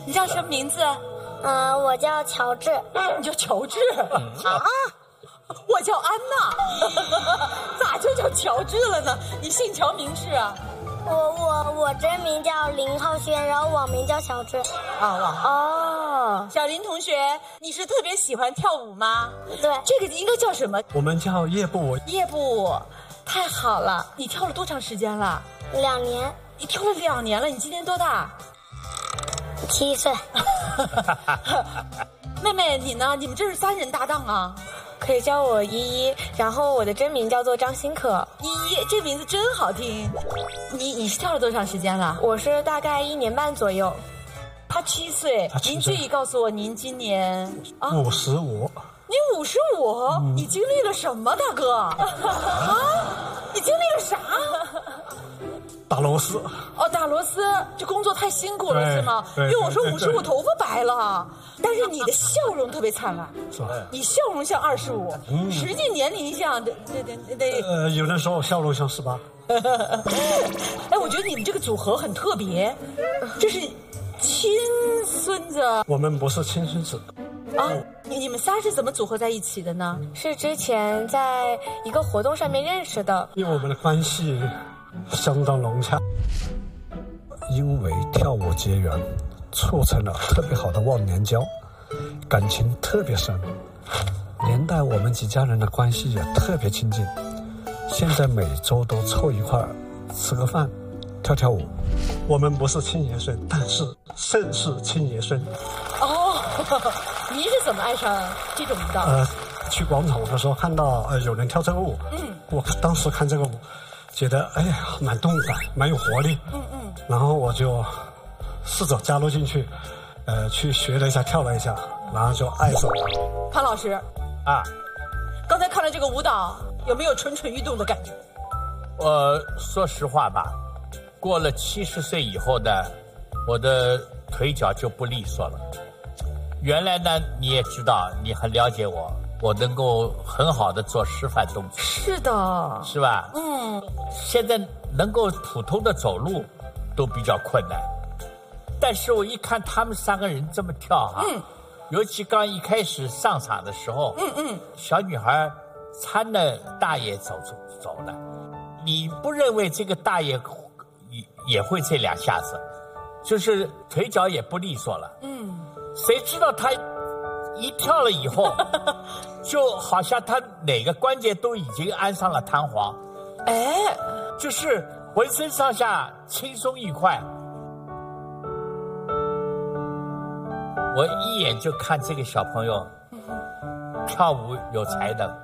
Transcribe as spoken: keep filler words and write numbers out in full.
你叫什么名字？ 呃，我叫乔治。 你叫乔治啊？我叫安娜，咋就叫乔治了呢？你姓乔名治啊？ 我我我真名叫林浩轩，然后网名叫乔治。 啊网哦，小林同学，你是特别喜欢跳舞吗？ 对， 这个应该叫什么？ 我们叫夜步舞。 夜步舞，太好了！你跳了多长时间了？ 两年。 你跳了两年了，你今年多大？ 七岁。 妹妹，你呢？你们这是三人搭档啊？ 可以叫我依依，然后我的真名叫做张新可。 依依，这名字真好听。你你是跳了多长时间了？ 我是大概一年半左右。 他七岁，您具体告诉我，您今年啊五十五。 您五十五，你经历了什么，大哥？啊，你经历了啥？ 打螺丝。 哦，打螺丝，这工作太辛苦了是吗？因为我说五十五头发白了，但是你的笑容特别灿烂， 是吧？ 你笑容像二十五，实际年龄像得得得得。 呃，有人说我笑容像十八。 哎，我觉得你们这个组合很特别，这是亲孙子。 我们不是亲孙子。 啊，你你们仨是怎么组合在一起的呢？ 是之前在一个活动上面认识的。 因为我们的关系相当融洽，因为跳舞结缘，促成了特别好的忘年交，感情特别深，连带我们几家人的关系也特别亲近。现在每周都凑一块吃个饭，跳跳舞。我们不是亲爷孙，但是胜似亲爷孙。 哦，您是怎么爱上这种舞蹈？ 呃，去广场的时候看到呃有人跳这个舞，嗯，我当时看这个舞，觉得哎呀蛮动感，蛮有活力，嗯嗯，然后我就试着加入进去，呃，去学了一下，跳了一下，然后就爱上了。 潘老师啊， 刚才看了这个舞蹈，有没有蠢蠢欲动的感觉？ 我说实话吧，过了七十岁以后呢，我的腿脚就不利索了。原来呢，你也知道，你很了解我，我能够很好的做示范动作。 是的， 是吧？ 嗯， 现在能够普通的走路都比较困难，但是我一看他们三个人这么跳哈、啊，嗯，尤其刚一开始上场的时候， 嗯嗯， 小女孩搀着大爷走走走的，你不认为这个大爷也也会这两下子，就是腿脚也不利索了，嗯，谁知道他一跳了以后，就好像他哪个关节都已经安上了弹簧， 哎， 就是浑身上下轻松愉快。我一眼就看这个小朋友跳舞有才能。